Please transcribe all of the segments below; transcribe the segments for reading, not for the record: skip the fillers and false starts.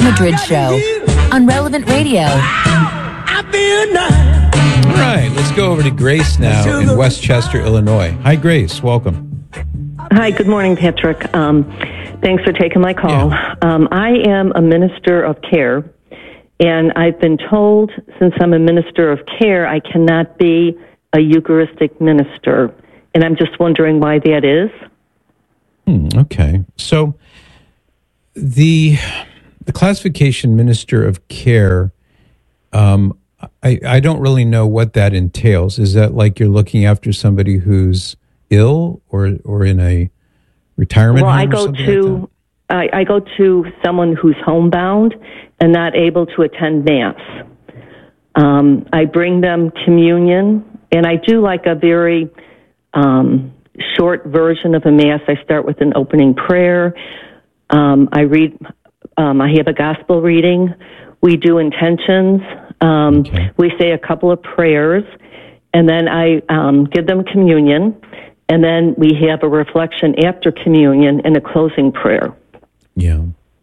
Madrid Show on Relevant Radio. All right, let's go over to Grace now in Westchester, Illinois. Hi, Grace. Welcome. Hi, good morning, Patrick. Thanks for taking my call. Yeah. I am a minister of care, and I've been told since I'm a minister of care, I cannot be a Eucharistic minister, and I'm just wondering why that is. Okay. So the classification minister of care, I don't really know what that entails. Is that like you're looking after somebody who's ill or in a retirement home? I go to someone who's homebound and not able to attend Mass. I bring them communion, and I do like a very short version of a Mass. I start with an opening prayer. I read. I have a gospel reading. We do intentions. Okay. We say a couple of prayers, and then I give them communion, and then we have a reflection after communion and a closing prayer. Yeah.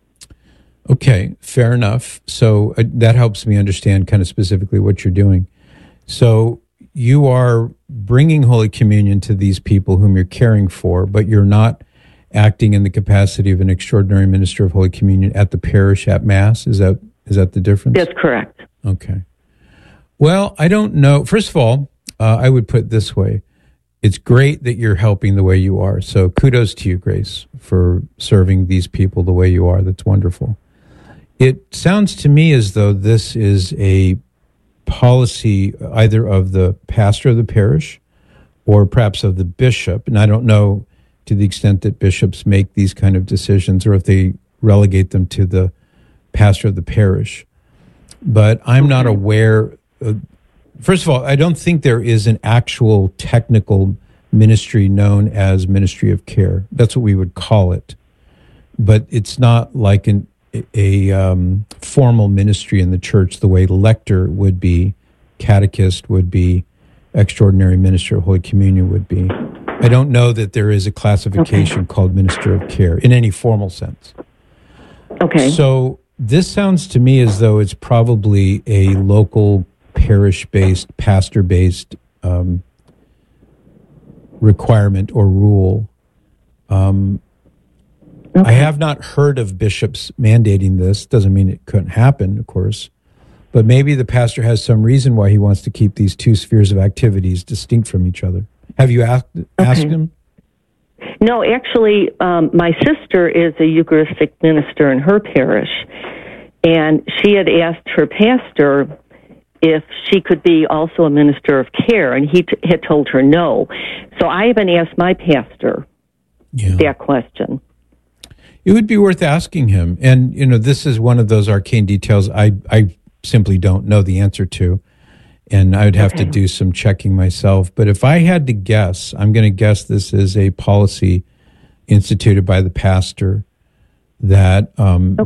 Okay, fair enough. So that helps me understand kind of specifically what you're doing. So you are bringing Holy Communion to these people whom you're caring for, but you're not acting in the capacity of an extraordinary minister of Holy Communion at the parish at Mass. Is that the difference? That's correct. Okay. Well, I don't know. First of all, I would put it this way. It's great that you're helping the way you are. So kudos to you, Grace, for serving these people the way you are. That's wonderful. It sounds to me as though this is a policy either of the pastor of the parish or perhaps of the bishop. And I don't know to the extent that bishops make these kind of decisions or if they relegate them to the pastor of the parish. But I'm not aware. First of all, I don't think there is an actual technical ministry known as ministry of care. That's what we would call it. But it's not like a formal ministry in the church the way lector would be, catechist would be, extraordinary minister of Holy Communion would be. I don't know that there is a classification called minister of care in any formal sense. Okay. So this sounds to me as though it's probably a local parish-based, pastor-based requirement or rule. I have not heard of bishops mandating this. Doesn't mean it couldn't happen, of course. But maybe the pastor has some reason why he wants to keep these two spheres of activities distinct from each other. Have you asked him? No, actually, my sister is a Eucharistic minister in her parish, and she had asked her pastor if she could be also a minister of care, and he had told her no. So I haven't asked my pastor that question. It would be worth asking him. And, this is one of those arcane details I simply don't know the answer to. And I would have to do some checking myself. But if I had to guess, I'm going to guess this is a policy instituted by the pastor that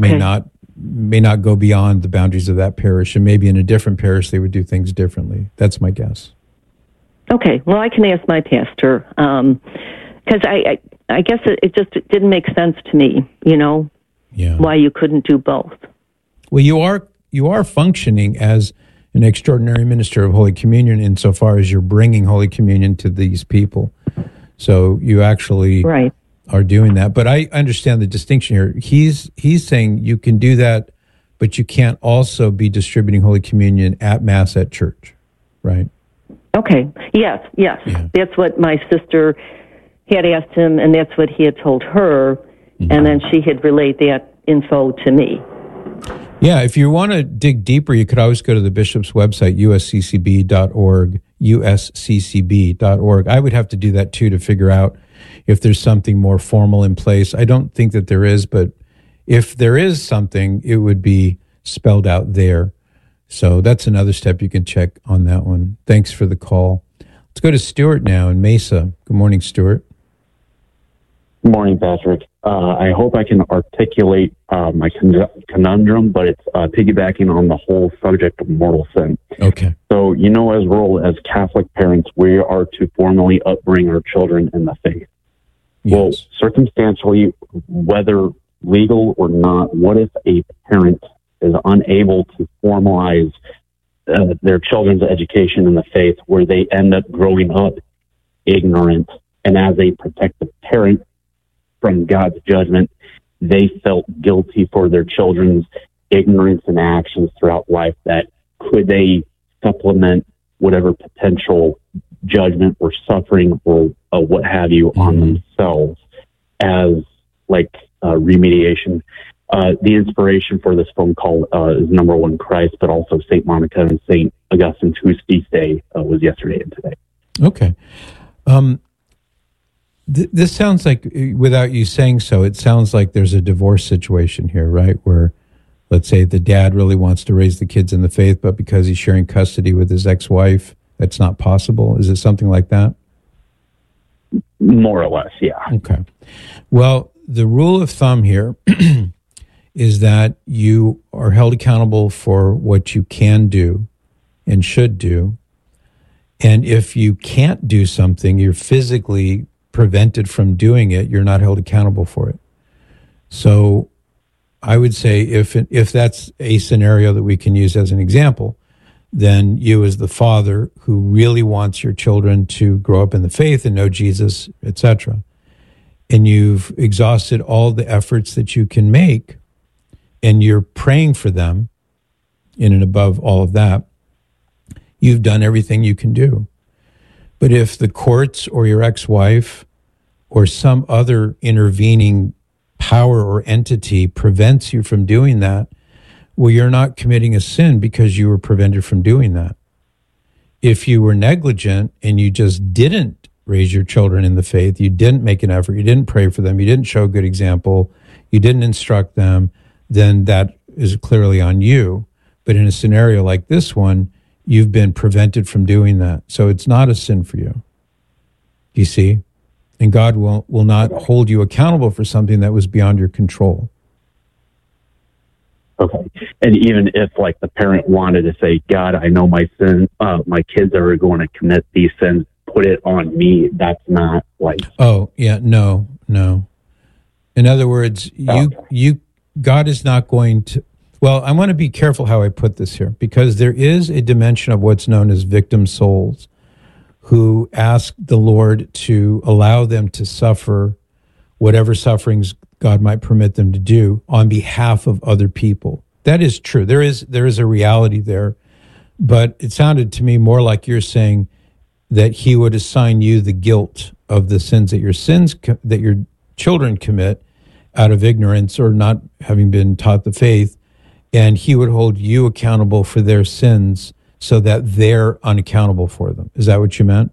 may not go beyond the boundaries of that parish. And maybe in a different parish, they would do things differently. That's my guess. Okay. Well, I can ask my pastor. Because I guess it just didn't make sense to me, why you couldn't do both. Well, you are functioning as an extraordinary minister of Holy Communion insofar as you're bringing Holy Communion to these people. So you actually are doing that. But I understand the distinction here. He's saying you can do that, but you can't also be distributing Holy Communion at Mass at church, right? Okay. Yes. Yeah. That's what my sister had asked him, and that's what he had told her, and then she had relayed that info to me. Yeah, if you want to dig deeper, you could always go to the bishop's website, usccb.org, usccb.org. I would have to do that, too, to figure out if there's something more formal in place. I don't think that there is, but if there is something, it would be spelled out there. So that's another step you can check on that one. Thanks for the call. Let's go to Stuart now in Mesa. Good morning, Stuart. Good morning, Patrick. I hope I can articulate my conundrum, but it's piggybacking on the whole subject of mortal sin. Okay. So, as Catholic parents, we are to formally upbring our children in the faith. Yes. Well, circumstantially, whether legal or not, what if a parent is unable to formalize their children's education in the faith, where they end up growing up ignorant, and as a protective parent from God's judgment, they felt guilty for their children's ignorance and actions throughout life? That could they supplement whatever potential judgment or suffering or what have you on themselves as like remediation? The inspiration for this phone call is number one, Christ, but also St. Monica and St. Augustine, whose feast day was yesterday and today. Okay. This sounds like, without you saying so, it sounds like there's a divorce situation here, right? Where, let's say, the dad really wants to raise the kids in the faith, but because he's sharing custody with his ex-wife, that's not possible. Is it something like that? More or less, yeah. Okay. Well, the rule of thumb here is that you are held accountable for what you can do and should do. And if you can't do something, you're physically prevented from doing it, you're not held accountable for it. So I would say if that's a scenario that we can use as an example, then you as the father who really wants your children to grow up in the faith and know Jesus, etc., and you've exhausted all the efforts that you can make, and you're praying for them in and above all of that, you've done everything you can do. But if the courts or your ex-wife or some other intervening power or entity prevents you from doing that, well, you're not committing a sin because you were prevented from doing that. If you were negligent and you just didn't raise your children in the faith, you didn't make an effort, you didn't pray for them, you didn't show a good example, you didn't instruct them, then that is clearly on you. But in a scenario like this one, you've been prevented from doing that. So it's not a sin for you. You see? And God will not hold you accountable for something that was beyond your control. Okay. And even if, like, the parent wanted to say, God, I know my sin, my kids are going to commit these sins, put it on me, that's not like... Oh, yeah, no. In other words, God is not going to... Well, I want to be careful how I put this here, because there is a dimension of what's known as victim souls who ask the Lord to allow them to suffer whatever sufferings God might permit them to do on behalf of other people. That is true. There is a reality there, but it sounded to me more like you're saying that he would assign you the guilt of the sins that your children commit out of ignorance or not having been taught the faith, and he would hold you accountable for their sins so that they're unaccountable for them. Is that what you meant?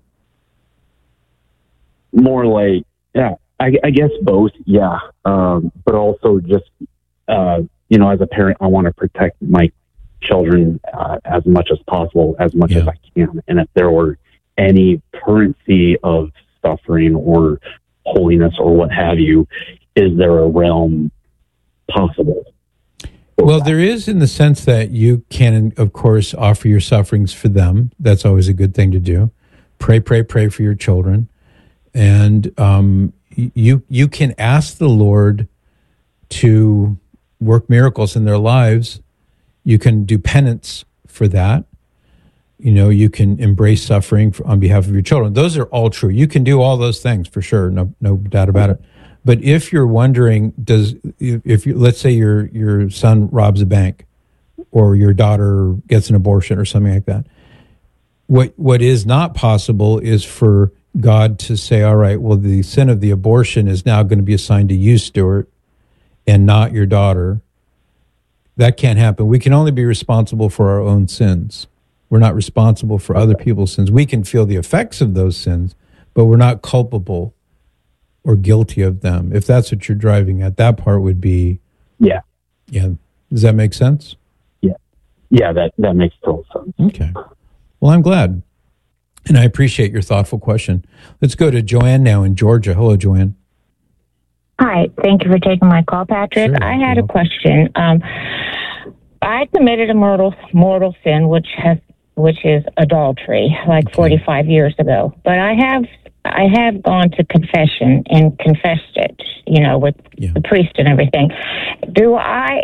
More like, yeah, I guess both, yeah. But also just, as a parent, I want to protect my children as much as possible, as much as I can. And if there were any currency of suffering or holiness or what have you, is there a realm possible? Well, there is, in the sense that you can, of course, offer your sufferings for them. That's always a good thing to do. Pray for your children. And you can ask the Lord to work miracles in their lives. You can do penance for that. You can embrace suffering on behalf of your children. Those are all true. You can do all those things for sure. No doubt about it. But if you're wondering, let's say your son robs a bank, or your daughter gets an abortion or something like that, what is not possible is for God to say, all right, well, the sin of the abortion is now going to be assigned to you, Stuart, and not your daughter. That can't happen. We can only be responsible for our own sins. We're not responsible for other people's sins. We can feel the effects of those sins, but we're not culpable or guilty of them. If that's what you're driving at, that part would be... Yeah. Does that make sense? Yeah, that makes total sense. Okay. Well, I'm glad. And I appreciate your thoughtful question. Let's go to Joanne now in Georgia. Hello, Joanne. Hi. Thank you for taking my call, Patrick. Sure. I had a question. I committed a mortal sin, which is adultery, like 45 years ago. But I have I have gone to confession and confessed it, with the priest and everything. Do I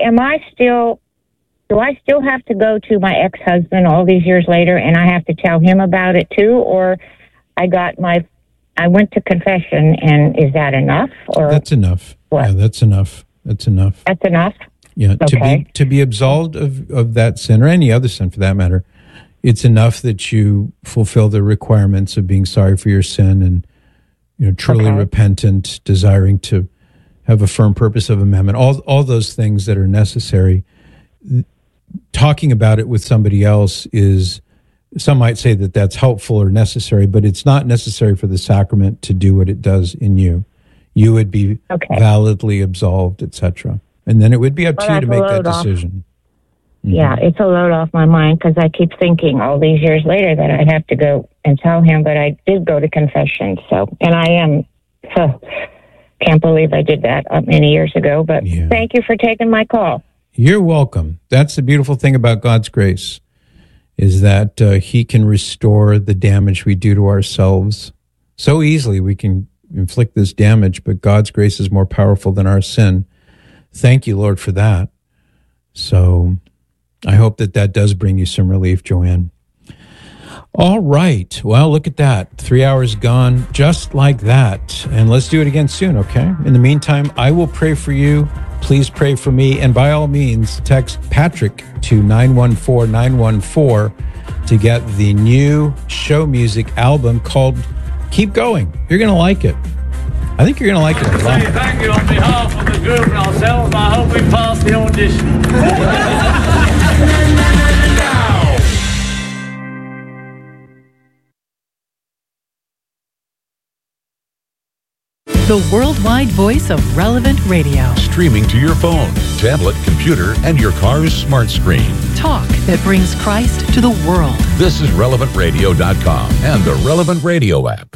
still have to go to my ex-husband all these years later and I have to tell him about it too? Or I went to confession, and is that enough? Or that's enough. What? Yeah, that's enough. That's enough. That's enough? Yeah, okay. to be absolved of that sin, or any other sin for that matter, it's enough that you fulfill the requirements of being sorry for your sin and truly repentant, desiring to have a firm purpose of amendment, all those things that are necessary. Talking about it with somebody else is, some might say that that's helpful or necessary, but it's not necessary for the sacrament to do what it does in you. You would be validly absolved, etc. And then it would be up to you to make that decision. Mm-hmm. Yeah, it's a load off my mind because I keep thinking all these years later that I have to go and tell him, but I did go to confession. Can't believe I did that many years ago, but thank you for taking my call. You're welcome. That's the beautiful thing about God's grace, is that he can restore the damage we do to ourselves. So easily we can inflict this damage, but God's grace is more powerful than our sin. Thank you, Lord, for that. So I hope that does bring you some relief, Joanne. All right. Well, look at that. 3 hours gone just like that. And let's do it again soon, okay? In the meantime, I will pray for you. Please pray for me. And by all means, text Patrick to 914-914 to get the new show music album called Keep Going. You're going to like it. I think you're going to like it a lot. Thank you on behalf of the group and ourselves. I hope we pass the audition. The worldwide voice of Relevant Radio. Streaming to your phone, tablet, computer, and your car's smart screen. Talk that brings Christ to the world. This is RelevantRadio.com and the Relevant Radio app.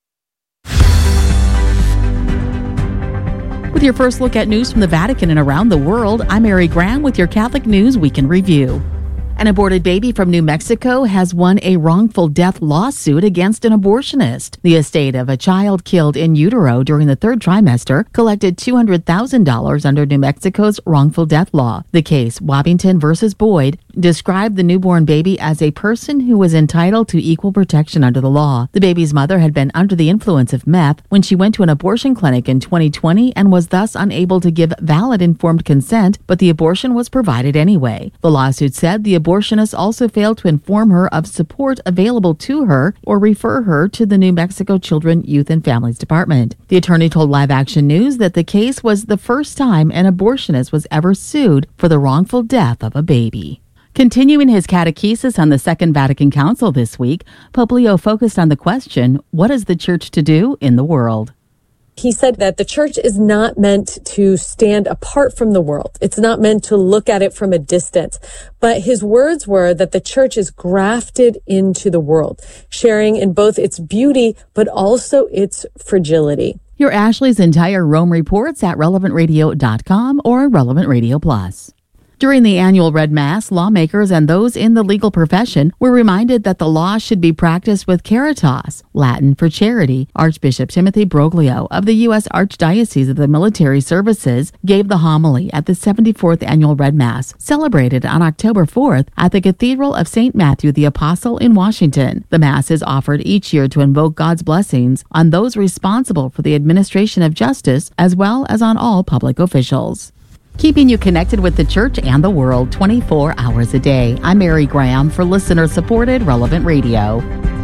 With your first look at news from the Vatican and around the world, I'm Mary Graham with your Catholic News Week in Review. An aborted baby from New Mexico has won a wrongful death lawsuit against an abortionist. The estate of a child killed in utero during the third trimester collected $200,000 under New Mexico's wrongful death law. The case, Wabbington versus Boyd, described the newborn baby as a person who was entitled to equal protection under the law. The baby's mother had been under the influence of meth when she went to an abortion clinic in 2020 and was thus unable to give valid informed consent, but the abortion was provided anyway. The lawsuit said the abortionist also failed to inform her of support available to her or refer her to the New Mexico Children, Youth, and Families Department. The attorney told Live Action News that the case was the first time an abortionist was ever sued for the wrongful death of a baby. Continuing his catechesis on the Second Vatican Council this week, Pope Leo focused on the question, what is the church to do in the world? He said that the church is not meant to stand apart from the world. It's not meant to look at it from a distance. But his words were that the church is grafted into the world, sharing in both its beauty, but also its fragility. Hear Ashley's entire Rome reports at relevantradio.com or Relevant Radio Plus. During the annual Red Mass, lawmakers and those in the legal profession were reminded that the law should be practiced with caritas, Latin for charity. Archbishop Timothy Broglio of the U.S. Archdiocese of the Military Services gave the homily at the 74th Annual Red Mass, celebrated on October 4th at the Cathedral of St. Matthew the Apostle in Washington. The Mass is offered each year to invoke God's blessings on those responsible for the administration of justice, as well as on all public officials. Keeping you connected with the church and the world 24 hours a day. I'm Mary Graham for listener-supported Relevant Radio.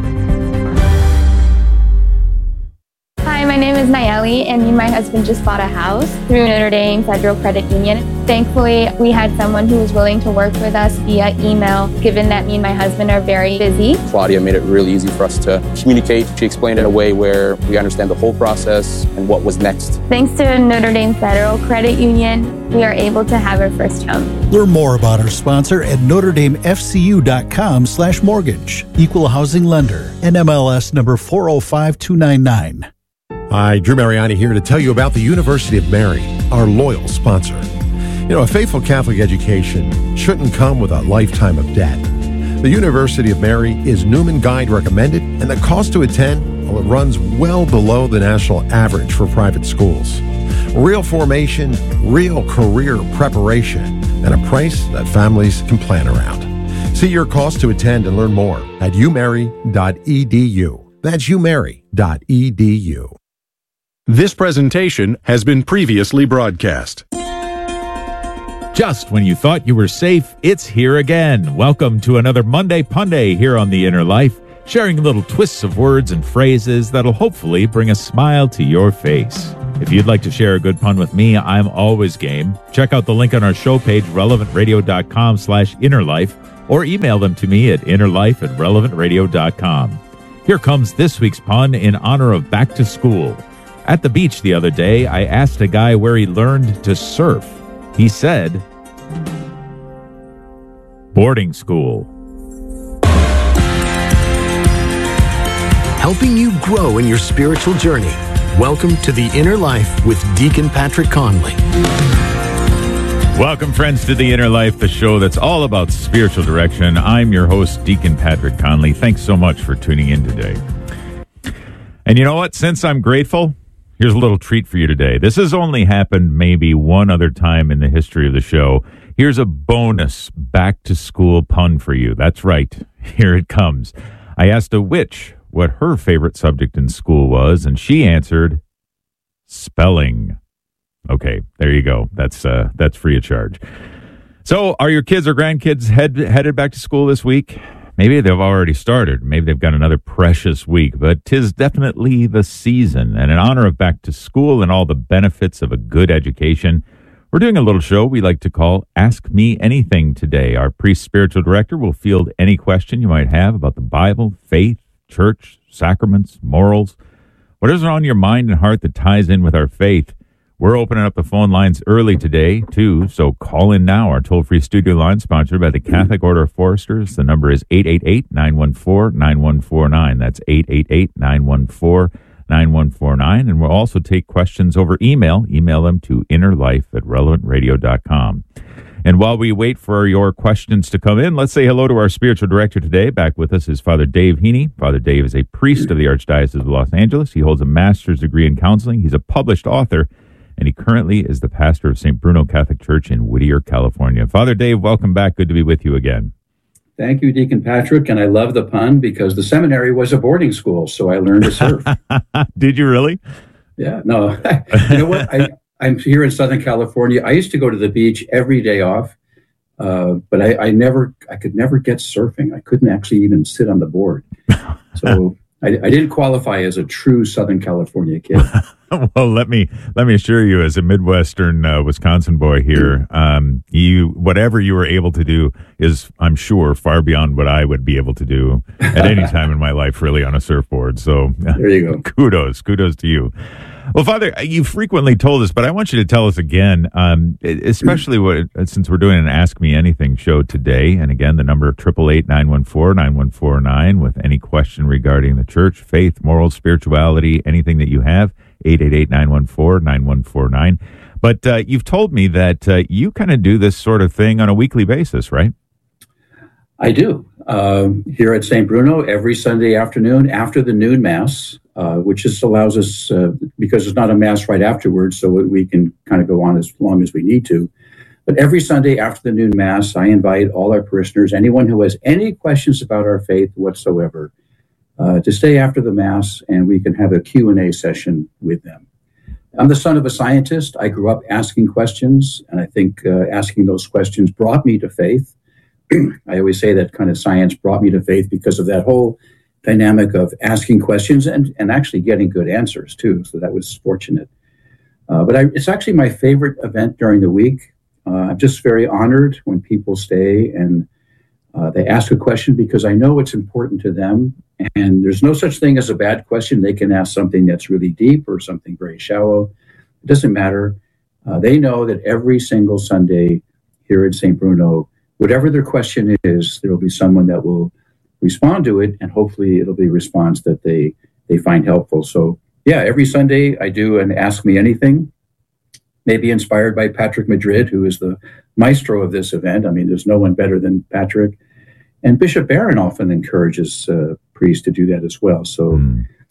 Hi, my name is Nayeli, and me and my husband just bought a house through Notre Dame Federal Credit Union. Thankfully, we had someone who was willing to work with us via email, given that me and my husband are very busy. Claudia made it really easy for us to communicate. She explained it in a way where we understand the whole process and what was next. Thanks to Notre Dame Federal Credit Union, we are able to have our first home. Learn more about our sponsor at NotreDameFCU.com/mortgage. Equal housing lender. NMLS number 405299. Hi, Drew Mariani here to tell you about the University of Mary, our loyal sponsor. You know, a faithful Catholic education shouldn't come with a lifetime of debt. The University of Mary is Newman Guide recommended, and the cost to attend Well, it runs well below the national average for private schools. Real formation, real career preparation, and a price that families can plan around. See your cost to attend and learn more at umary.edu. That's umary.edu. This presentation has been previously broadcast. Just when you thought you were safe, it's here again. Welcome to another Monday Punday here on The Inner Life, sharing little twists of words and phrases that'll hopefully bring a smile to your face. If you'd like to share a good pun with me, I'm always game. Check out the link on our show page, relevantradio.com/innerlife, or email them to me at innerlife@relevantradio.com. Here comes this week's pun in honor of back to school. At the beach the other day, I asked a guy where he learned to surf. He said, boarding school. Helping you grow in your spiritual journey. Welcome to The Inner Life with Deacon Patrick Conley. Welcome, friends, to The Inner Life, the show that's all about spiritual direction. I'm your host, Deacon Patrick Conley. Thanks so much for tuning in today. And you know what? Since I'm grateful, here's a little treat for you today. This has only happened maybe one other time in the history of the show. Here's a bonus back-to-school pun for you. That's right. Here it comes. I asked a witch what her favorite subject in school was, and she answered, spelling. Okay, there you go. That's free of charge. So, are your kids or grandkids headed back to school this week? Maybe they've already started. Maybe they've got another precious week, but 'tis definitely the season. And in honor of back to school and all the benefits of a good education, we're doing a little show we like to call Ask Me Anything today. Our priest spiritual director will field any question you might have about the Bible, faith, church, sacraments, morals, whatever's on your mind and heart that ties in with our faith. We're opening up the phone lines early today, too, so call in now. Our toll-free studio line, sponsored by the Catholic Order of Foresters. The number is 888-914-9149. That's 888-914-9149. And we'll also take questions over email. Email them to innerlife@relevantradio.com. And while we wait for your questions to come in, let's say hello to our spiritual director today. Back with us is Father Dave Heaney. Father Dave is a priest of the Archdiocese of Los Angeles. He holds a master's degree in counseling. He's a published author, and he currently is the pastor of St. Bruno Catholic Church in Whittier, California. Father Dave, welcome back. Good to be with you again. Thank you, Deacon Patrick, and I love the pun because the seminary was a boarding school, so I learned to surf. Did you really? Yeah, no. You know what? I'm here in Southern California. I used to go to the beach every day off, but I could never get surfing. I couldn't actually even sit on the board. So I didn't qualify as a true Southern California kid. Well, let me assure you, as a Midwestern Wisconsin boy here, whatever you were able to do is, I'm sure, far beyond what I would be able to do at any time in my life, really, on a surfboard. So there you go. Kudos to you. Well, Father, you frequently told us, but I want you to tell us again, especially since we're doing an Ask Me Anything show today. And again, the number 888-914-9149 with any question regarding the church, faith, morals, spirituality, anything that you have, 888-914-9149. But you've told me that you kind of do this sort of thing on a weekly basis, right? I do. Here at St. Bruno, every Sunday afternoon after the noon Mass, which just allows us, because it's not a Mass right afterwards, so we can kind of go on as long as we need to. But every Sunday after the noon Mass, I invite all our parishioners, anyone who has any questions about our faith whatsoever, to stay after the Mass, and we can have a Q&A session with them. I'm the son of a scientist. I grew up asking questions, and I think asking those questions brought me to faith. I always say that kind of science brought me to faith because of that whole dynamic of asking questions and actually getting good answers, too. So that was fortunate. But it's actually my favorite event during the week. I'm just very honored when people stay and they ask a question because I know it's important to them. And there's no such thing as a bad question. They can ask something that's really deep or something very shallow. It doesn't matter. They know that every single Sunday here at St. Bruno, whatever their question is, there will be someone that will respond to it, and hopefully it'll be a response that they find helpful. So, yeah, every Sunday I do an Ask Me Anything, maybe inspired by Patrick Madrid, who is the maestro of this event. I mean, there's no one better than Patrick. And Bishop Barron often encourages priests to do that as well. So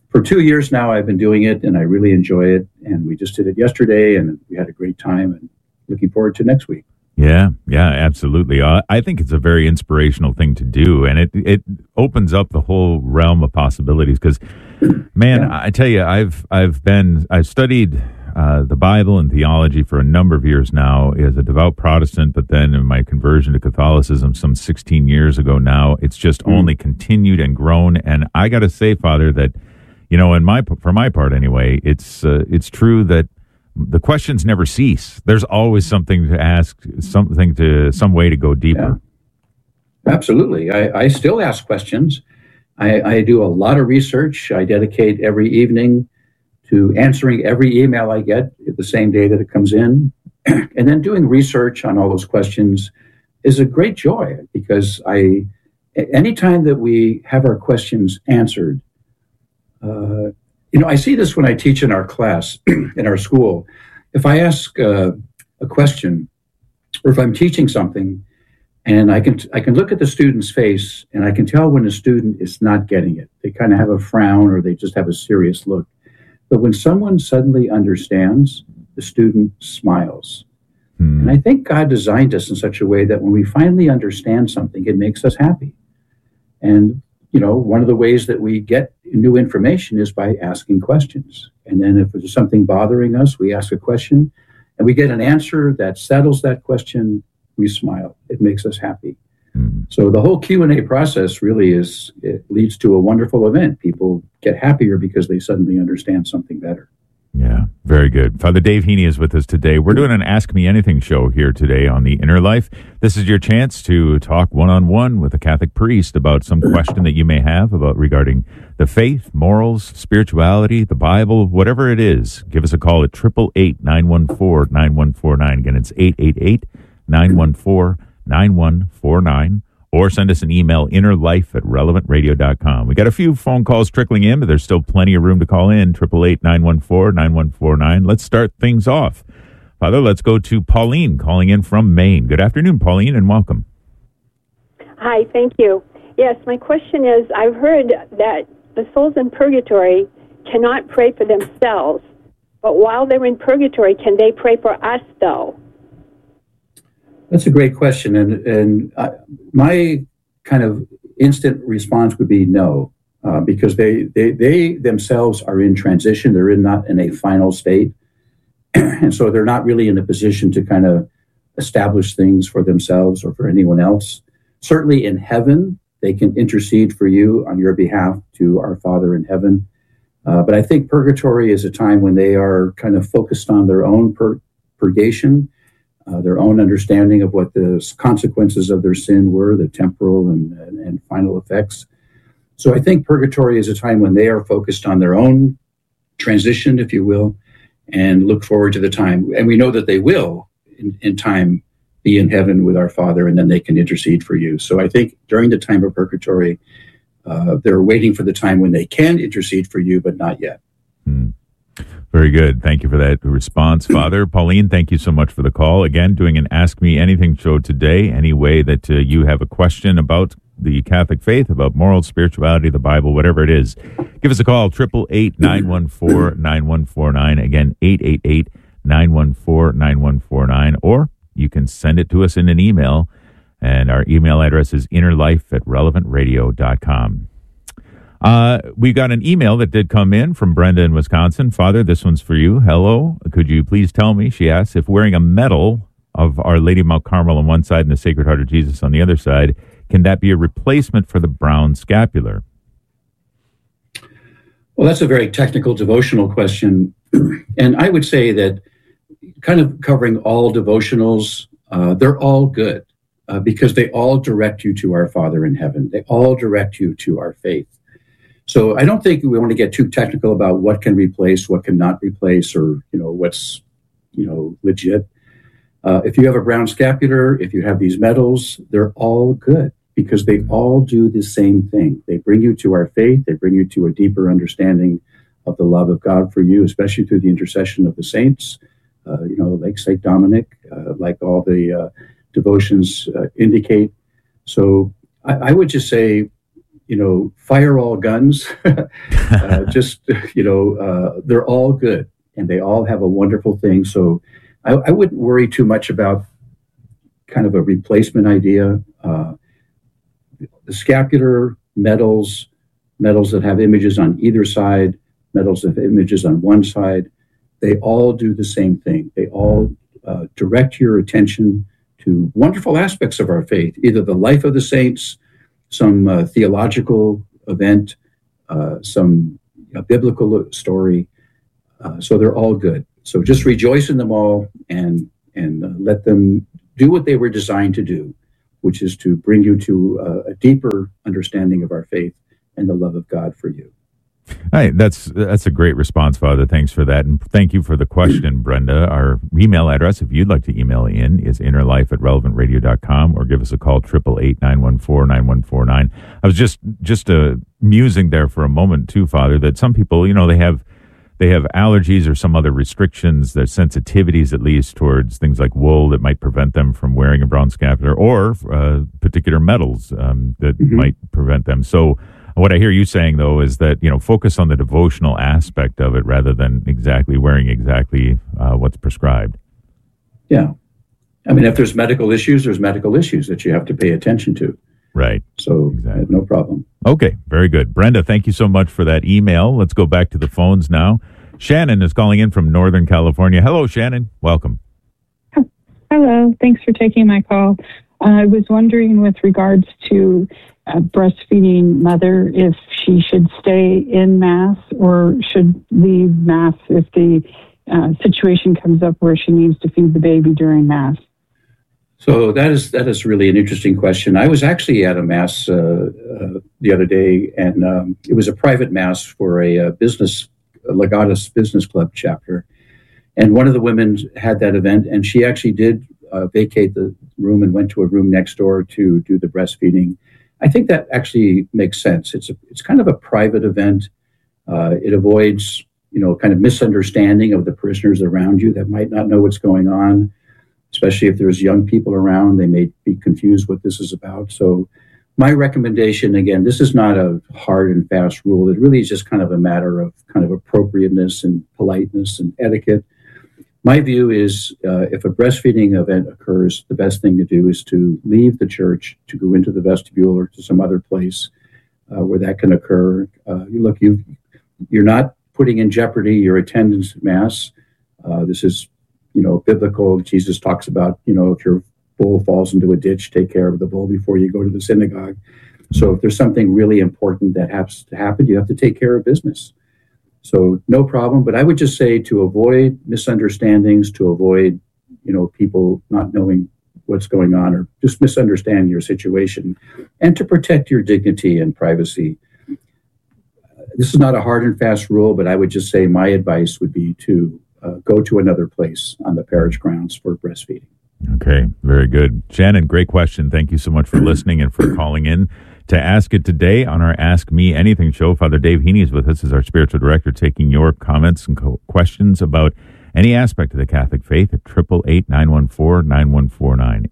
for 2 years now, I've been doing it, and I really enjoy it. And we just did it yesterday, and we had a great time, and looking forward to next week. Yeah, absolutely. I think it's a very inspirational thing to do, and it opens up the whole realm of possibilities. Because, man, yeah. I tell you, I've studied the Bible and theology for a number of years now as a devout Protestant, but then in my conversion to Catholicism some 16 years ago now, it's just only continued and grown. And I got to say, Father, that for my part anyway, it's true that the questions never cease. There's always something to ask, some way to go deeper. Yeah. Absolutely. I still ask questions. I do a lot of research. I dedicate every evening to answering every email I get the same day that it comes in. And then doing research on all those questions is a great joy, because anytime that we have our questions answered, I see this when I teach in our class, in our school. If I ask a question, or if I'm teaching something, and I can look at the student's face, and I can tell when the student is not getting it. They kind of have a frown, or they just have a serious look. But when someone suddenly understands, the student smiles. And I think God designed us in such a way that when we finally understand something, it makes us happy. And one of the ways that we get new information is by asking questions. And then if there's something bothering us, we ask a question, and we get an answer that settles that question. We smile. It makes us happy. So the whole Q&A process really it leads to a wonderful event. People get happier because they suddenly understand something better. Yeah, very good. Father Dave Heaney is with us today. We're doing an Ask Me Anything show here today on The Inner Life. This is your chance to talk one-on-one with a Catholic priest about some question that you may have regarding the faith, morals, spirituality, the Bible, whatever it is. Give us a call at 888-914-9149. Again, it's 888-914-9149. Or send us an email, innerlife@relevantradio.com. We got a few phone calls trickling in, but there's still plenty of room to call in, 888-914-9149. Let's start things off. Father, let's go to Pauline calling in from Maine. Good afternoon, Pauline, and welcome. Hi, thank you. Yes, my question is, I've heard that the souls in purgatory cannot pray for themselves, but while they're in purgatory, can they pray for us, though? That's a great question, and my kind of instant response would be no, because they themselves are in transition. They're not in a final state, and so they're not really in a position to kind of establish things for themselves or for anyone else. Certainly in heaven, they can intercede for you on your behalf to our Father in heaven. But I think purgatory is a time when they are kind of focused on their own purgation, their own understanding of what the consequences of their sin were, the temporal and final effects. So I think purgatory is a time when they are focused on their own transition, if you will, and look forward to the time. And we know that they will, in time, be in heaven with our Father, and then they can intercede for you. So I think during the time of purgatory, they're waiting for the time when they can intercede for you, but not yet. Very good. Thank you for that response, Father. Pauline, thank you so much for the call. Again, doing an Ask Me Anything show today. Any way that you have a question about the Catholic faith, about moral spirituality, the Bible, whatever it is, give us a call, 888-914-9149. Again, 888-914-9149. Or you can send it to us in an email, and our email address is innerlife@relevantradio.com. We got an email that did come in from Brenda in Wisconsin. Father, this one's for you. Hello. Could you please tell me, she asks, if wearing a medal of Our Lady of Mount Carmel on one side and the Sacred Heart of Jesus on the other side, can that be a replacement for the brown scapular? Well, that's a very technical devotional question. And I would say that kind of covering all devotionals, they're all good because they all direct you to our Father in heaven. They all direct you to our faith. So I don't think we want to get too technical about what can replace, what cannot replace, or, what's, legit. If you have a brown scapular, if you have these medals, they're all good because they all do the same thing. They bring you to our faith. They bring you to a deeper understanding of the love of God for you, especially through the intercession of the saints, like St. Dominic, like all the devotions indicate. So I would just say, fire all guns. They're all good, and they all have a wonderful thing. So I wouldn't worry too much about kind of a replacement idea. The scapular medals that have images on either side, medals that have images on one side, they all do the same thing. They all direct your attention to wonderful aspects of our faith, either the life of the saints, some theological event, some biblical story. So they're all good. So just rejoice in them all and let them do what they were designed to do, which is to bring you to a deeper understanding of our faith and the love of God for you. Hi, that's a great response, Father. Thanks for that. And thank you for the question, Brenda. Our email address, if you'd like to email in, is innerlife@relevantradio.com, or give us a call, 888-914-9149. I was just musing there for a moment, too, Father, that some people, they have allergies or some other restrictions, their sensitivities at least towards things like wool that might prevent them from wearing a brown scapular, or particular metals that might prevent them. So what I hear you saying, though, is that, focus on the devotional aspect of it rather than wearing what's prescribed. Yeah. I mean, if there's medical issues that you have to pay attention to. Right. So no problem. Okay, very good. Brenda, thank you so much for that email. Let's go back to the phones now. Shannon is calling in from Northern California. Hello, Shannon. Welcome. Hello. Thanks for taking my call. I was wondering with regards to a breastfeeding mother, if she should stay in Mass or should leave Mass if the situation comes up where she needs to feed the baby during Mass. So that is really an interesting question. I was actually at a Mass the other day, and it was a private Mass for a Legatus Business Club chapter. And one of the women had that event, and she actually did vacate the room and went to a room next door to do the breastfeeding. I think that actually makes sense. It's kind of a private event. It avoids, kind of misunderstanding of the parishioners around you that might not know what's going on, especially if there's young people around. They may be confused what this is about. So my recommendation, again, this is not a hard and fast rule. It really is just kind of a matter of kind of appropriateness and politeness and etiquette. My view is if a breastfeeding event occurs, the best thing to do is to leave the church, to go into the vestibule or to some other place where that can occur. You're not putting in jeopardy your attendance at Mass. This is, biblical. Jesus talks about, if your bull falls into a ditch, take care of the bull before you go to the synagogue. So if there's something really important that has to happen, you have to take care of business. So no problem, but I would just say to avoid misunderstandings, to avoid, people not knowing what's going on or just misunderstand your situation, and to protect your dignity and privacy. This is not a hard and fast rule, but I would just say my advice would be to go to another place on the parish grounds for breastfeeding. Okay, very good. Shannon, great question. Thank you so much for listening and for calling in to ask it today on our Ask Me Anything show. Father Dave Heaney is with us as our spiritual director, taking your comments and questions about any aspect of the Catholic faith at 888-914-9149,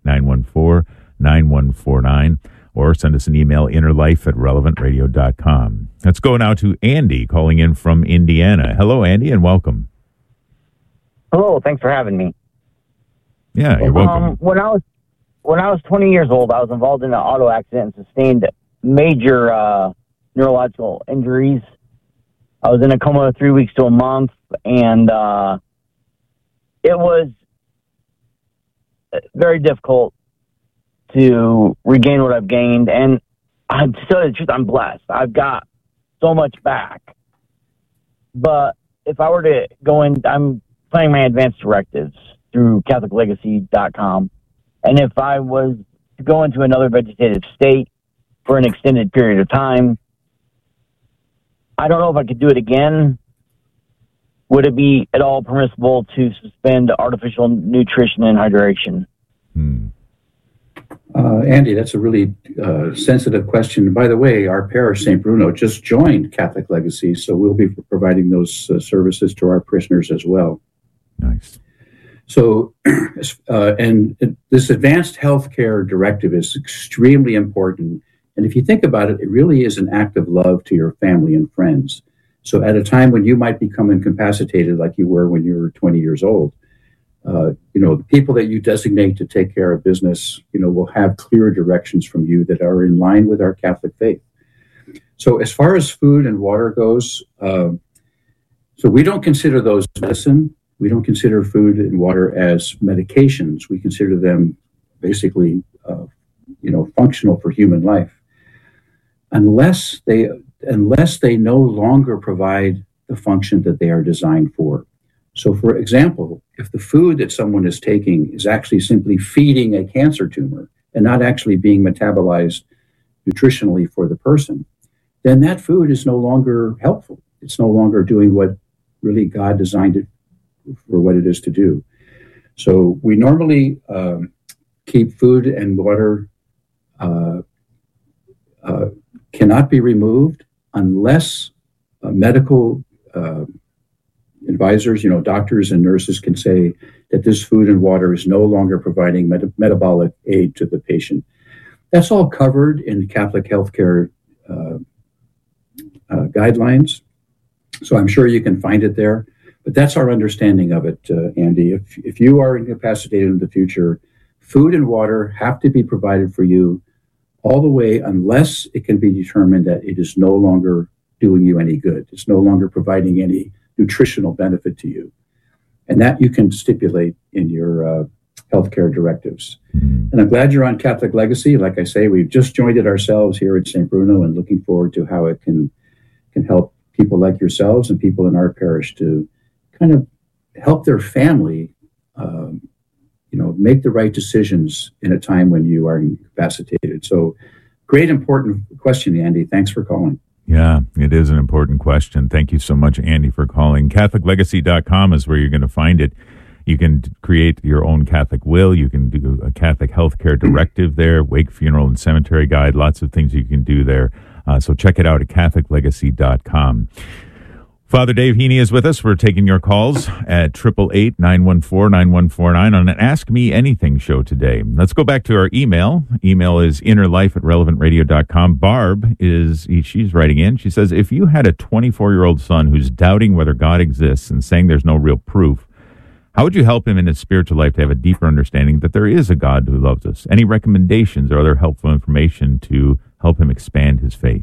888-914-9149, or send us an email, innerlife@relevantradio.com. Let's go now to Andy calling in from Indiana. Hello, Andy, and welcome. Hello, thanks for having me. Yeah, you're welcome. When I was 20 years old, I was involved in an auto accident and sustained major neurological injuries. I was in a coma 3 weeks to a month, and it was very difficult to regain what I've gained. And to tell you the truth, I'm blessed. I've got so much back. But if I were to go in, I'm planning my advanced directives through CatholicLegacy.com. And if I was to go into another vegetative state for an extended period of time, I don't know if I could do it again. Would it be at all permissible to suspend artificial nutrition and hydration? Andy, that's a really sensitive question. By the way, our parish, St. Bruno, just joined Catholic Legacy, so we'll be providing those services to our parishioners as well. Nice. So, and this advanced healthcare directive is extremely important And if you think about it, it really is an act of love to your family and friends. So at a time when you might become incapacitated like you were when you were 20 years old, the people that you designate to take care of business, will have clear directions from you that are in line with our Catholic faith. So as far as food and water goes, so we don't consider those medicine. We don't consider food and water as medications. We consider them basically, functional for human life, unless they no longer provide the function that they are designed for. So, for example, if the food that someone is taking is actually simply feeding a cancer tumor and not actually being metabolized nutritionally for the person, then that food is no longer helpful. It's no longer doing what really God designed it for what it is to do. So we normally keep food and water cannot be removed unless medical advisors, doctors and nurses can say that this food and water is no longer providing metabolic aid to the patient. That's all covered in Catholic healthcare guidelines. So I'm sure you can find it there. But that's our understanding of it, Andy. If you are incapacitated in the future, food and water have to be provided for you all the way unless it can be determined that it is no longer doing you any good. It's no longer providing any nutritional benefit to you. And that you can stipulate in your healthcare directives. And I'm glad you're on Catholic Legacy. Like I say, we've just joined it ourselves here at St. Bruno and looking forward to how it can help people like yourselves and people in our parish to kind of help their family, make the right decisions in a time when you are incapacitated. So great, important question, Andy. Thanks for calling. Yeah, it is an important question. Thank you so much, Andy, for calling. CatholicLegacy.com is where you're going to find it. You can create your own Catholic will. You can do a Catholic healthcare directive there, wake, funeral, and cemetery guide. Lots of things you can do there. So check it out at CatholicLegacy.com. Father Dave Heaney is with us. We're taking your calls at 888-914-9149 on an Ask Me Anything show today. Let's go back to our email. Email is innerlife@relevantradio.com. Barb she's writing in. She says, if you had a 24-year-old son who's doubting whether God exists and saying there's no real proof, how would you help him in his spiritual life to have a deeper understanding that there is a God who loves us? Any recommendations or other helpful information to help him expand his faith?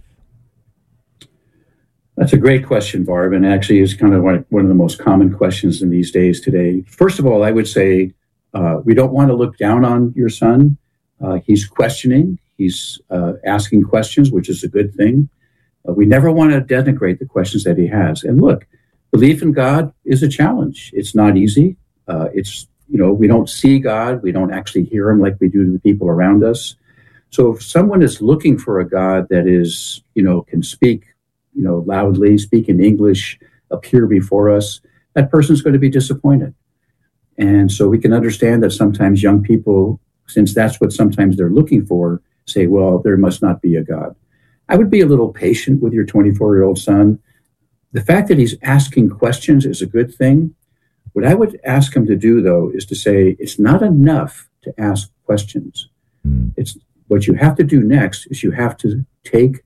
That's a great question, Barb, and actually is kind of one of the most common questions in these days today. First of all, I would say we don't want to look down on your son. He's questioning. He's asking questions, which is a good thing. We never want to denigrate the questions that he has. And look, belief in God is a challenge. It's not easy. We don't see God. We don't actually hear him like we do to the people around us. So if someone is looking for a God that is, can speak, loudly, speak in English, appear before us, that person's going to be disappointed. And so we can understand that sometimes young people, since that's what sometimes they're looking for, say, well, there must not be a God. I would be a little patient with your 24-year-old son. The fact that he's asking questions is a good thing. What I would ask him to do, though, is to say it's not enough to ask questions. It's what you have to do next is you have to take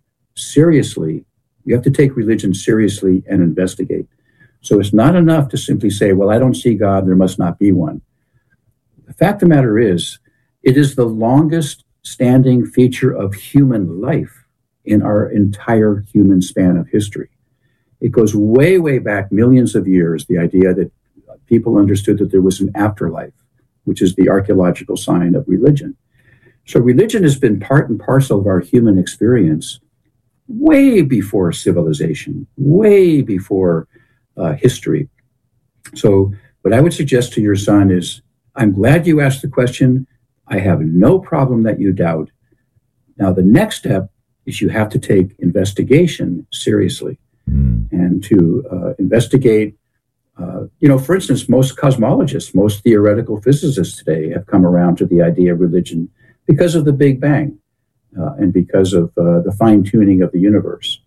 religion seriously and investigate. So it's not enough to simply say, well, I don't see God, there must not be one. The fact of the matter is, it is the longest standing feature of human life in our entire human span of history. It goes way, way back millions of years, the idea that people understood that there was an afterlife, which is the archaeological sign of religion. So religion has been part and parcel of our human experience way before civilization, way before history. So what I would suggest to your son is, I'm glad you asked the question. I have no problem that you doubt. Now, the next step is you have to take investigation seriously. And to investigate, for instance, most cosmologists, most theoretical physicists today have come around to the idea of religion because of the Big Bang and because of the fine-tuning of the universe.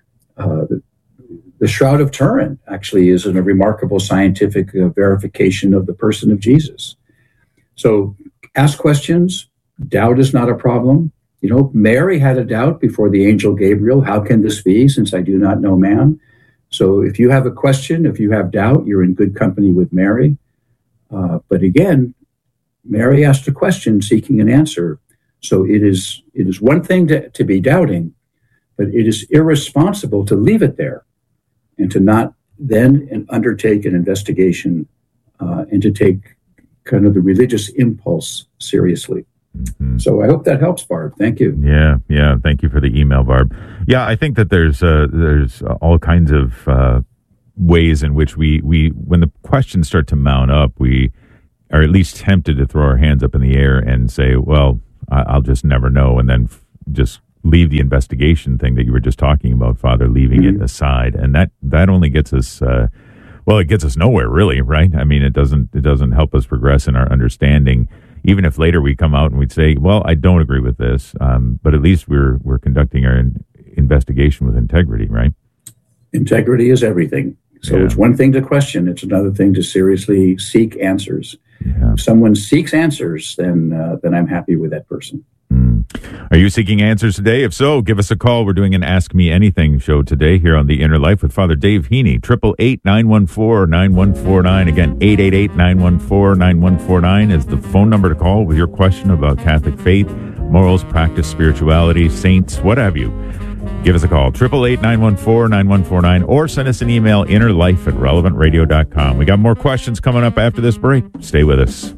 The Shroud of Turin actually is a remarkable scientific verification of the person of Jesus. So ask questions. Doubt is not a problem. Mary had a doubt before the angel Gabriel. How can this be, since I do not know man? So if you have a question, if you have doubt, you're in good company with Mary. But again, Mary asked a question seeking an answer. So it is one thing to be doubting, but it is irresponsible to leave it there and to not then undertake an investigation and to take kind of the religious impulse seriously. Mm-hmm. So I hope that helps, Barb. Thank you. Yeah. Thank you for the email, Barb. Yeah, I think that there's all kinds of ways in which we when the questions start to mount up, we are at least tempted to throw our hands up in the air and say, well, I'll just never know, and then just leave the investigation thing that you were just talking about, Father, leaving it aside. And that only gets us, it gets us nowhere, really, right? I mean, it doesn't help us progress in our understanding, even if later we come out and we'd say, well, I don't agree with this, but at least we're conducting our investigation with integrity, right? Integrity is everything. So it's one thing to question, it's another thing to seriously seek answers. Yeah. If someone seeks answers, then I'm happy with that person. Are you seeking answers today? If so, give us a call. We're doing an Ask Me Anything show today here on The Inner Life with Father Dave Heaney. 888-914-9149. Again, 888-914-9149 is the phone number to call with your question about Catholic faith, morals, practice, spirituality, saints, what have you. Give us a call, 888-914-9149, or send us an email, innerlife@relevantradio.com. We got more questions coming up after this break. Stay with us.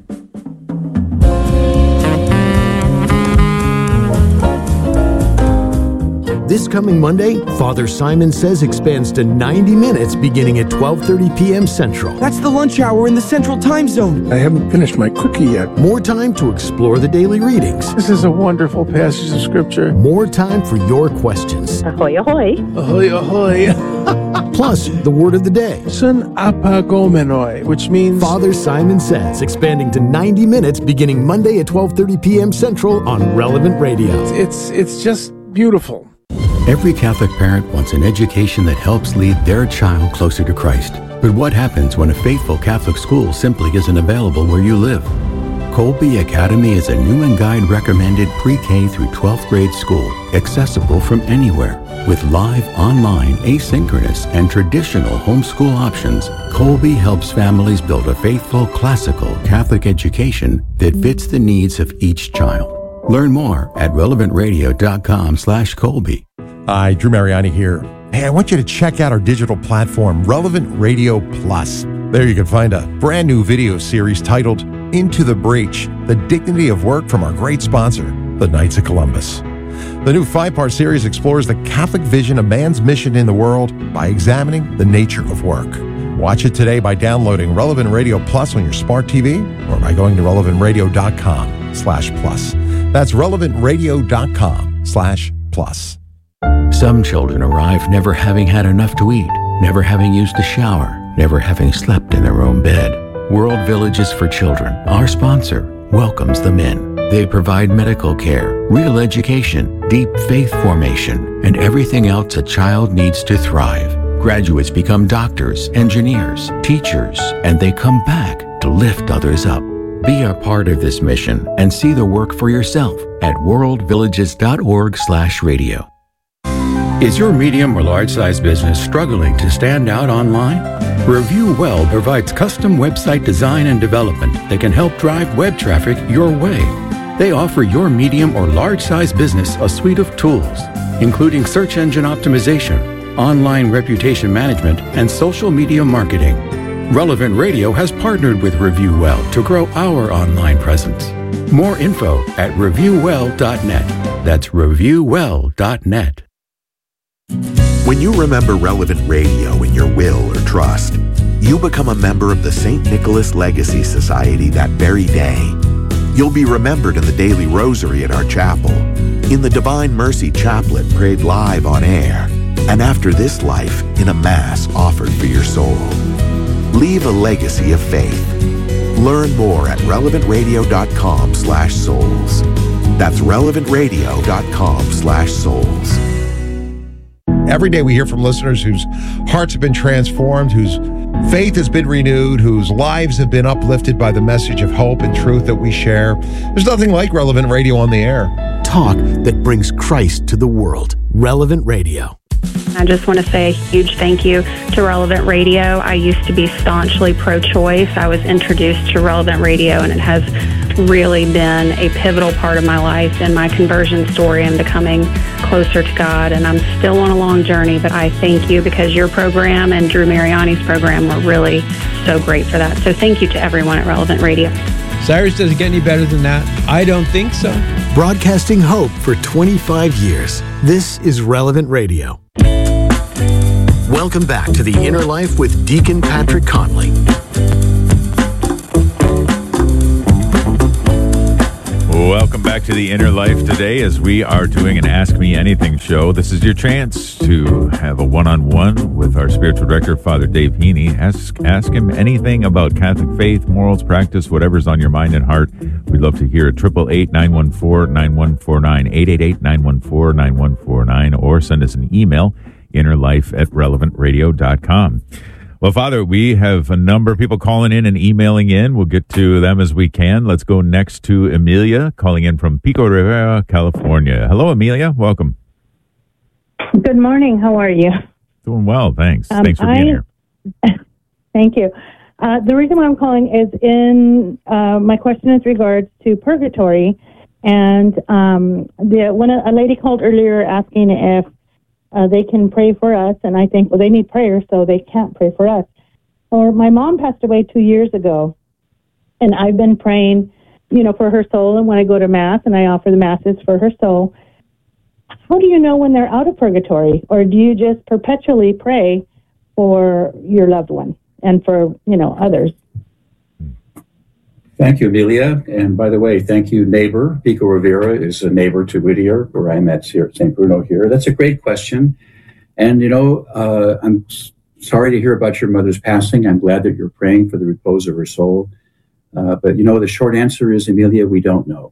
This coming Monday, Father Simon Says expands to 90 minutes beginning at 12:30 p.m. Central. That's the lunch hour in the Central Time Zone. I haven't finished my cookie yet. More time to explore the daily readings. This is a wonderful passage of Scripture. More time for your questions. Ahoy, ahoy. Ahoy, ahoy. Plus, the word of the day. Sun apagomenoi, which means... Father Simon Says, expanding to 90 minutes beginning Monday at 12:30 p.m. Central on Relevant Radio. It's just beautiful. Every Catholic parent wants an education that helps lead their child closer to Christ. But what happens when a faithful Catholic school simply isn't available where you live? Colby Academy is a Newman Guide recommended pre-K through 12th grade school, accessible from anywhere. With live, online, asynchronous, and traditional homeschool options, Colby helps families build a faithful, classical Catholic education that fits the needs of each child. Learn more at relevantradio.com/Colby. Hi, Drew Mariani here. Hey, I want you to check out our digital platform, Relevant Radio Plus. There you can find a brand new video series titled Into the Breach, The Dignity of Work from our great sponsor, the Knights of Columbus. The new 5-part series explores the Catholic vision of man's mission in the world by examining the nature of work. Watch it today by downloading Relevant Radio Plus on your smart TV or by going to relevantradio.com/plus. That's relevantradio.com/plus. Some children arrive never having had enough to eat, never having used a shower, never having slept in their own bed. World Villages for Children, our sponsor, welcomes them in. They provide medical care, real education, deep faith formation, and everything else a child needs to thrive. Graduates become doctors, engineers, teachers, and they come back to lift others up. Be a part of this mission and see the work for yourself at worldvillages.org/radio. Is your medium or large-size business struggling to stand out online? Review Well provides custom website design and development that can help drive web traffic your way. They offer your medium or large-size business a suite of tools, including search engine optimization, online reputation management, and social media marketing. Relevant Radio has partnered with Review Well to grow our online presence. More info at reviewwell.net. That's reviewwell.net. When you remember Relevant Radio in your will or trust, you become a member of the St. Nicholas Legacy Society that very day. You'll be remembered in the daily rosary at our chapel, in the Divine Mercy Chaplet prayed live on air, and after this life in a Mass offered for your soul. Leave a legacy of faith. Learn more at relevantradio.com/souls. That's relevantradio.com/souls. Every day we hear from listeners whose hearts have been transformed, whose faith has been renewed, whose lives have been uplifted by the message of hope and truth that we share. There's nothing like Relevant Radio on the air. talk that brings Christ to the world. Relevant Radio. I just want to say a huge thank you to Relevant Radio. I used to be staunchly pro-choice. I was introduced to Relevant Radio, and it has really been a pivotal part of my life and my conversion story and becoming closer to God. And I'm still on a long journey, but I thank you because your program and Drew Mariani's program were really so great for that. So thank you to everyone at Relevant Radio. Cyrus, does it get any better than that? I don't think so. Broadcasting hope for 25 years. This is Relevant Radio. Welcome back to The Inner Life with Deacon Patrick Conley. Welcome back to The Inner Life today as we are doing an Ask Me Anything show. This is your chance to have a one-on-one with our spiritual director, Father Dave Heaney. Ask him anything about Catholic faith, morals, practice, whatever's on your mind and heart. We'd love to hear it. 888-914-9149, 888-914-9149, or send us an email, innerlife@relevantradio.com. Well, Father, we have a number of people calling in and emailing in. We'll get to them as we can. Let's go next to Amelia, calling in from Pico Rivera, California. Hello, Amelia. Welcome. Good morning. How are you? Doing well, thanks. Thanks for being here. Thank you. The reason why I'm calling is my question is regards to purgatory. And a lady called earlier asking if they can pray for us, and I think, well, they need prayer, so they can't pray for us. Or my mom passed away 2 years ago, and I've been praying, for her soul, and when I go to Mass, and I offer the Masses for her soul. How do you know when they're out of purgatory, or do you just perpetually pray for your loved one and for, others? Thank you, Amelia. And by the way, thank you, neighbor. Pico Rivera is a neighbor to Whittier, where I'm at here at St. Bruno here. That's a great question. And, I'm sorry to hear about your mother's passing. I'm glad that you're praying for the repose of her soul. But, the short answer is, Amelia, we don't know.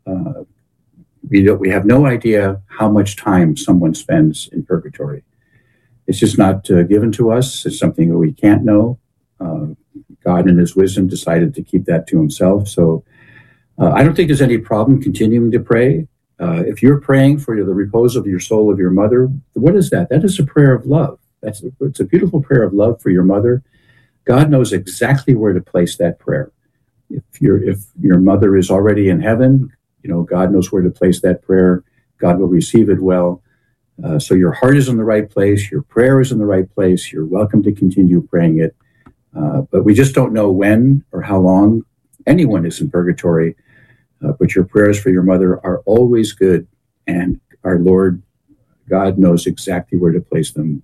We have no idea how much time someone spends in purgatory. It's just not given to us. It's something that we can't know. God in his wisdom decided to keep that to himself. So I don't think there's any problem continuing to pray. If you're praying for the repose of your soul of your mother, what is that? That is a prayer of love. It's a beautiful prayer of love for your mother. God knows exactly where to place that prayer. If your mother is already in heaven, God knows where to place that prayer. God will receive it well. So your heart is in the right place. Your prayer is in the right place. You're welcome to continue praying it. But we just don't know when or how long anyone is in purgatory. But your prayers for your mother are always good, and our Lord God knows exactly where to place them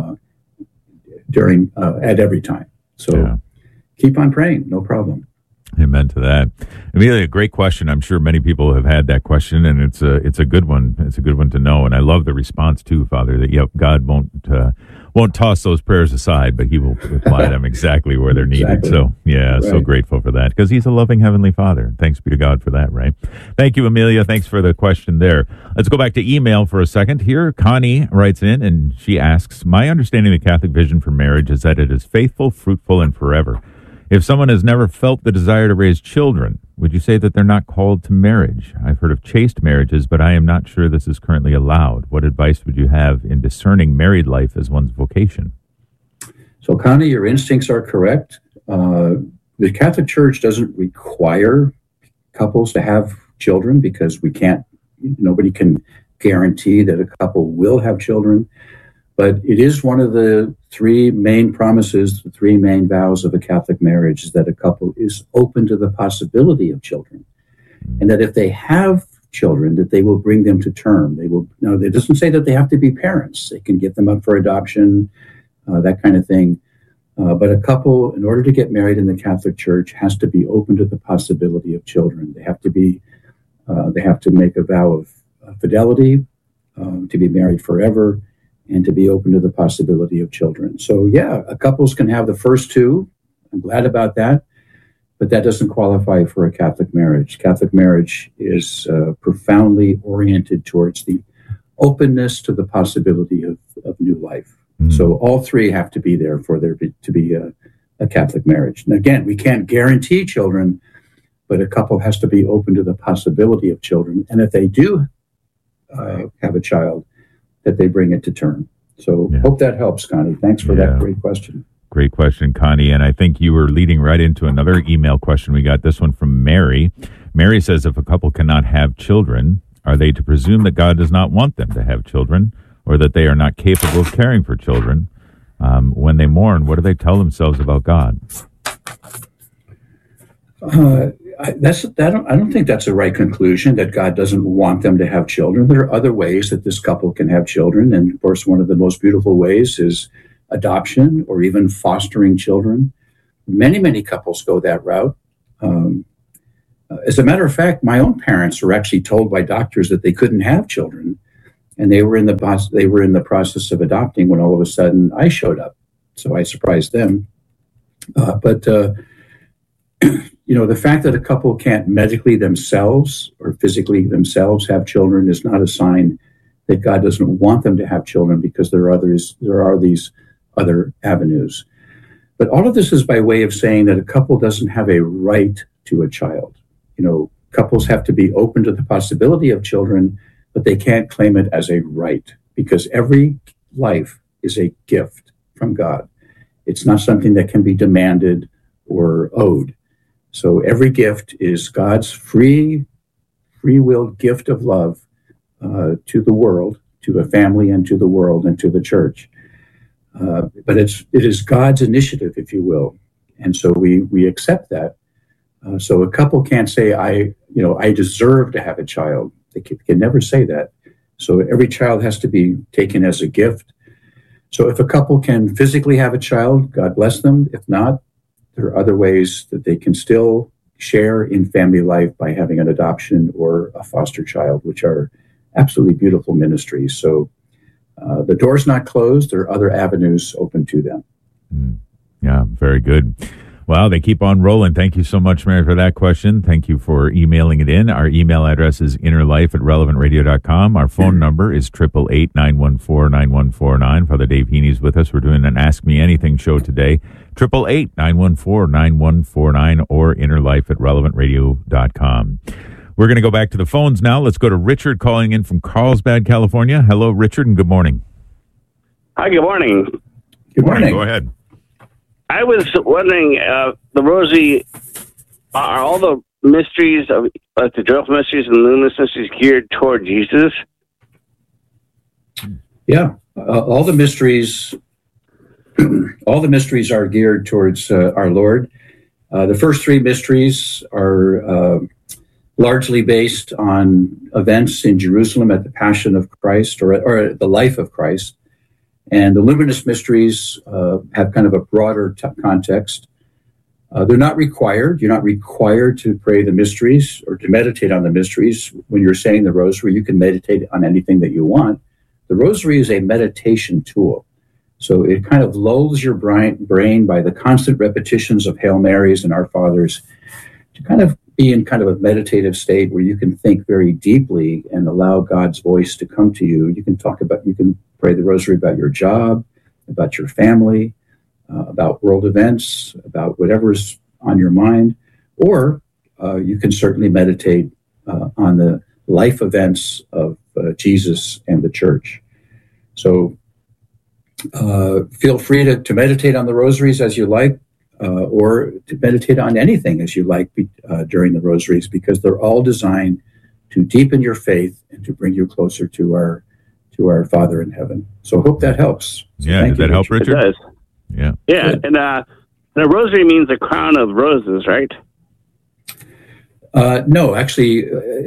at every time. So keep on praying, no problem. Amen to that. Amelia, great question. I'm sure many people have had that question, and it's a good one. It's a good one to know, and I love the response too, Father. That God won't toss those prayers aside, but He will apply them exactly where they're needed. Exactly. So so grateful for that because He's a loving Heavenly Father. Thanks be to God for that. Right? Thank you, Amelia. Thanks for the question there. Let's go back to email for a second. Here, Connie writes in, and she asks, "My understanding of the Catholic vision for marriage is that it is faithful, fruitful, and forever. If someone has never felt the desire to raise children, would you say that they're not called to marriage? I've heard of chaste marriages, but I am not sure this is currently allowed. What advice would you have in discerning married life as one's vocation?" So, Connie, your instincts are correct. The Catholic Church doesn't require couples to have children because nobody can guarantee that a couple will have children. But it is one of the three main promises, the three main vows of a Catholic marriage, is that a couple is open to the possibility of children. And that if they have children, that they will bring them to term. Now, it doesn't say that they have to be parents. They can get them up for adoption, that kind of thing. But a couple, in order to get married in the Catholic Church, has to be open to the possibility of children. They have to make a vow of fidelity, to be married forever, and to be open to the possibility of children. So, couples can have the first two. I'm glad about that. But that doesn't qualify for a Catholic marriage. Catholic marriage is profoundly oriented towards the openness to the possibility of new life. Mm-hmm. So all three have to be there for there to be a Catholic marriage. And again, we can't guarantee children, but a couple has to be open to the possibility of children. And if they do have a child, that they bring it to term. So hope that helps, Connie. Thanks for that great question. Great question, Connie. And I think you were leading right into another email question we got. This one from Mary. Mary says, if a couple cannot have children, are they to presume that God does not want them to have children, or that they are not capable of caring for children? When they mourn, what do they tell themselves about God? I don't think that's a right conclusion, that God doesn't want them to have children. There are other ways that this couple can have children. And of course, one of the most beautiful ways is adoption or even fostering children. Many, many couples go that route. As a matter of fact, my own parents were actually told by doctors that they couldn't have children. And they were in the process of adopting when all of a sudden I showed up. So I surprised them. The fact that a couple can't medically themselves or physically themselves have children is not a sign that God doesn't want them to have children, because there are these other avenues. But all of this is by way of saying that a couple doesn't have a right to a child. Couples have to be open to the possibility of children, but they can't claim it as a right, because every life is a gift from God. It's not something that can be demanded or owed. So every gift is God's free will gift of love to the world, to a family, and to the world, and to the church. But it is God's initiative, if you will. And so we accept that. So a couple can't say, I deserve to have a child. They can never say that. So every child has to be taken as a gift. So if a couple can physically have a child, God bless them. If not, there are other ways that they can still share in family life by having an adoption or a foster child, which are absolutely beautiful ministries. So the door's not closed. There are other avenues open to them. Yeah, very good. Well, they keep on rolling. Thank you so much, Mary, for that question. Thank you for emailing it in. Our email address is innerlife@relevantradio.com. Our phone number is 888-914-9149. Father Dave Heaney's with us. We're doing an Ask Me Anything show today. 888-914-9149 or innerlife@relevantradio.com. We're going to go back to the phones now. Let's go to Richard calling in from Carlsbad, California. Hello, Richard, and good morning. Hi, good morning. Good morning. Go ahead. I was wondering, the Rosary, are all the mysteries of the joyful mysteries and luminous mysteries geared toward Jesus? Yeah, all the mysteries are geared towards our Lord. The first three mysteries are largely based on events in Jerusalem at the Passion of Christ or the life of Christ. And the luminous mysteries have kind of a broader context. They're not required. You're not required to pray the mysteries or to meditate on the mysteries. When you're saying the Rosary, you can meditate on anything that you want. The Rosary is a meditation tool. So it kind of lulls your brain by the constant repetitions of Hail Marys and Our Fathers to kind of be in kind of a meditative state where you can think very deeply and allow God's voice to come to you. You can pray the Rosary about your job, about your family, about world events, about whatever's on your mind, or you can certainly meditate on the life events of Jesus and the Church. So feel free to meditate on the Rosaries as you like, or to meditate on anything as you like during the Rosaries, because they're all designed to deepen your faith and to bring you closer to our Father in heaven. So I hope that helps. Yeah, did that help, Richard? It does. Yeah. Yeah, good. And the Rosary means a crown of roses, right? No, actually,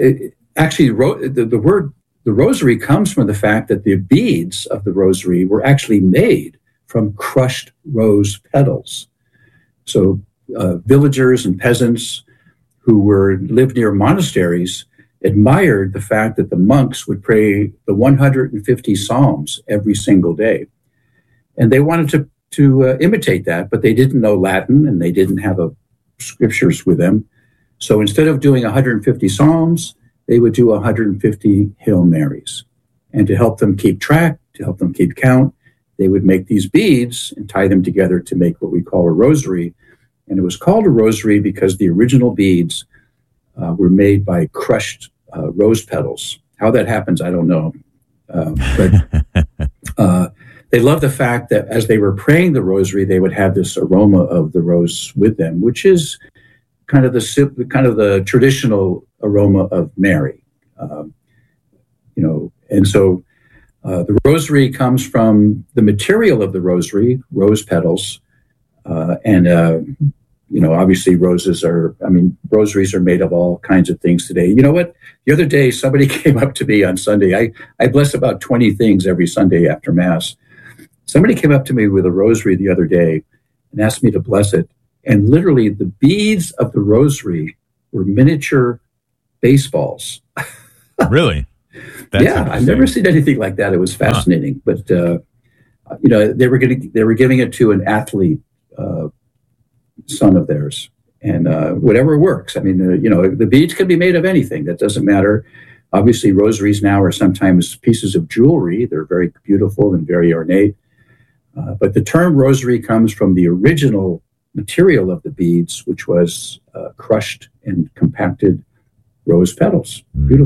the word the Rosary comes from the fact that the beads of the Rosary were actually made from crushed rose petals. So villagers and peasants who lived near monasteries admired the fact that the monks would pray the 150 Psalms every single day. And they wanted to imitate that, but they didn't know Latin and they didn't have scriptures with them. So instead of doing 150 Psalms, they would do 150 Hail Marys. And to help them keep track, to help them keep count, they would make these beads and tie them together to make what we call a rosary. And it was called a rosary because the original beads were made by crushed rose petals. How that happens, I don't know. But they love the fact that as they were praying the rosary, they would have this aroma of the rose with them, which is kind of the traditional aroma of Mary. And so the rosary comes from the material of the rosary, rose petals, obviously rosaries are made of all kinds of things today. You know what? The other day, somebody came up to me on Sunday. I bless about 20 things every Sunday after Mass. Somebody came up to me with a rosary the other day and asked me to bless it. And literally the beads of the rosary were miniature baseballs. Really? Yeah, I've never seen anything like that. It was fascinating. But, they were giving it to an athlete, son of theirs. And whatever works. I mean, the beads can be made of anything. That doesn't matter. Obviously, rosaries now are sometimes pieces of jewelry. They're very beautiful and very ornate. But the term rosary comes from the original material of the beads, which was crushed and compacted rose petals. Beautiful.